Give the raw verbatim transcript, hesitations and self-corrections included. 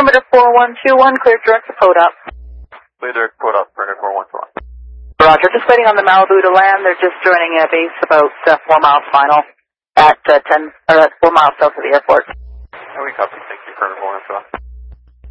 Perimeter four one two one, clear direct to Podop. Clear direct to Podop, perimeter four one two one. Roger, just waiting on the Malibu to land. They're just joining a base about uh, four miles final at uh, ten, or uh, four miles south of the airport. And we copy. Thank you, perimeter four one two one.